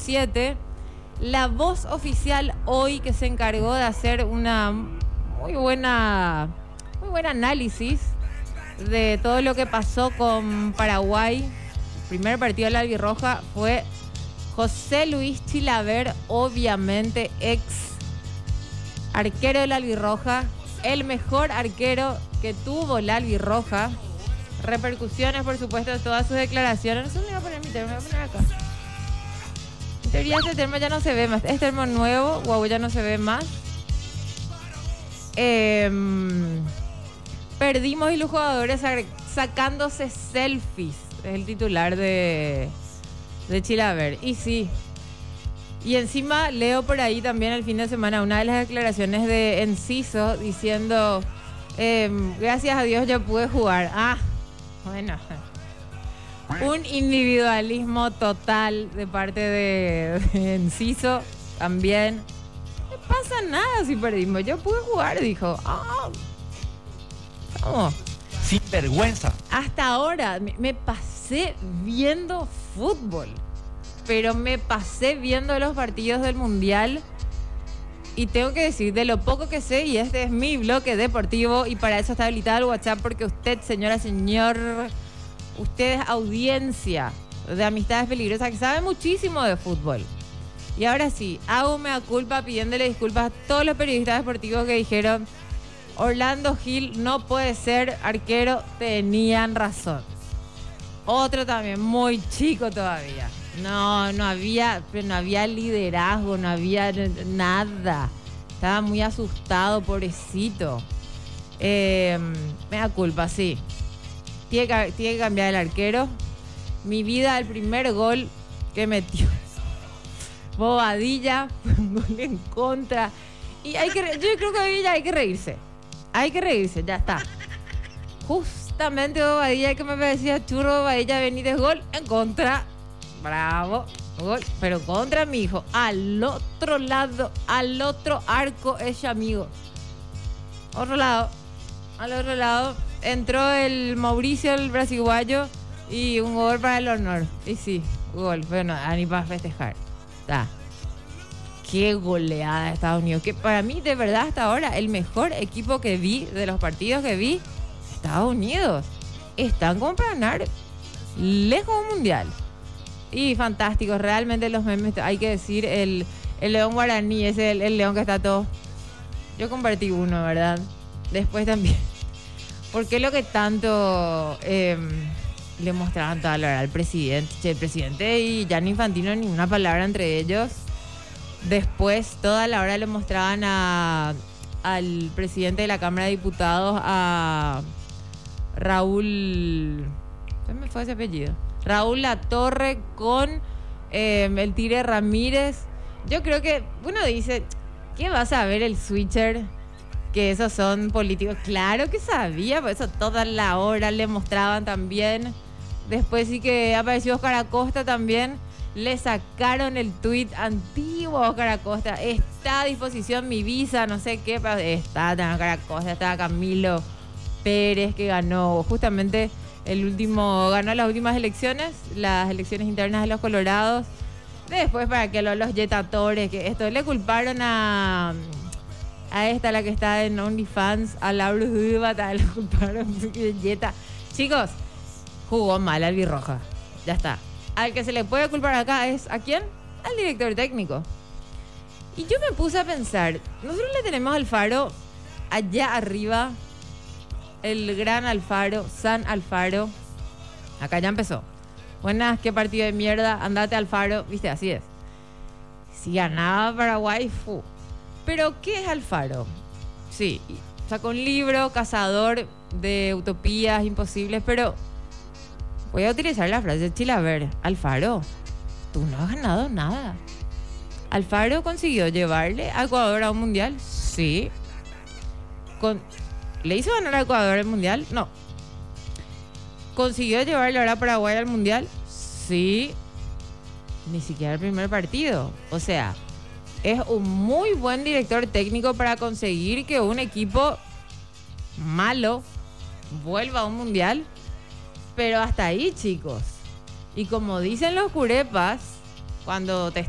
7. La voz oficial hoy que se encargó de hacer una muy buen análisis de todo lo que pasó con Paraguay. El primer partido de la albirroja fue José Luis Chilaver, obviamente ex arquero de la albirroja, el mejor arquero que tuvo la albirroja. Repercusiones, por supuesto, de todas sus declaraciones. No sé dónde voy a poner mi termo, me voy a poner acá. En teoría este termo ya no se ve más. Este termo nuevo, guau, ya no se ve más. Perdimos y los jugadores sacándose selfies. Es el titular de Chilaver. Y sí. Y encima leo por ahí también el fin de semana una de las declaraciones de Enciso diciendo gracias a Dios ya pude jugar. Bueno. Un individualismo total de parte de Enciso también. No pasa nada si perdimos. Yo pude jugar, dijo. Vamos. Sin vergüenza. Hasta ahora me pasé viendo fútbol. Pero me pasé viendo los partidos del Mundial. Y tengo que decir, de lo poco que sé, y este es mi bloque deportivo, y para eso está habilitado el WhatsApp, porque usted, señora, señor, usted es audiencia de Amistades Peligrosas, que sabe muchísimo de fútbol. Y ahora sí, hago mea culpa pidiéndole disculpas a todos los periodistas deportivos que dijeron Orlando Gil no puede ser arquero, tenían razón. Otro también, muy chico todavía. No había liderazgo, no había nada. Estaba muy asustado, pobrecito. Me da culpa, sí. Tiene que cambiar el arquero. Mi vida, el primer gol que metió Bobadilla, un gol en contra. Y yo creo que hoy ya hay que reírse. Hay que reírse, ya está. Justamente Bobadilla, que me parecía churro, Bobadilla Benítez, gol en contra. Bravo, gol, pero contra mi hijo. Al otro lado, al otro arco, ese amigo. Al otro lado, entró el Mauricio, el brasiguayo, y un gol para el honor. Y sí, gol, bueno, ni para festejar. Está. Qué goleada de Estados Unidos. Que para mí, de verdad, hasta ahora, el mejor equipo que vi, de los partidos que vi, Estados Unidos. Están como para ganar lejos un mundial. Y fantástico, realmente los memes, hay que decir, el león guaraní, ese el león que está todo. Yo compartí uno, ¿verdad? Después también. ¿Por qué lo que tanto le mostraban toda la hora al presidente? El presidente y Gianni Infantino, ni una palabra entre ellos. Después, toda la hora le mostraban al presidente de la Cámara de Diputados, a Raúl... ¿Qué me fue ese apellido? Raúl Latorre con el Tigre Ramírez. Yo creo que uno dice, ¿qué vas a ver el switcher? Que esos son políticos. Claro que sabía, por eso toda la hora le mostraban también. Después sí que apareció Oscar Acosta también. Le sacaron el tuit antiguo a Oscar Acosta. Está a disposición mi visa, no sé qué. Está Oscar Acosta, está Camilo Pérez, que ganó justamente... ganó las últimas elecciones, las elecciones internas de los Colorados. Después, para que los yetatores, que esto le culparon a esta, la que está en OnlyFans, a Laura Dubata, le culparon de yeta. Chicos, jugó mal albirroja. Ya está. Al que se le puede culpar acá es, ¿a quién? Al director técnico. Y yo me puse a pensar, nosotros le tenemos al Faro allá arriba. El gran Alfaro, San Alfaro. Acá ya empezó. Buenas, qué partido de mierda. Andate Alfaro. Viste, así es. Si ganaba Paraguay, Pero, ¿qué es Alfaro? Sí, sacó un libro, Cazador de Utopías Imposibles, pero voy a utilizar la frase de Chilaver. Alfaro, tú no has ganado nada. Alfaro consiguió llevarle a Ecuador a un mundial. Sí. ¿Le hizo ganar a Ecuador el mundial? No. ¿Consiguió llevarle ahora a Paraguay al mundial? Sí. Ni siquiera el primer partido. O sea, es un muy buen director técnico para conseguir que un equipo malo vuelva a un mundial. Pero hasta ahí, chicos. Y como dicen los curepas, cuando te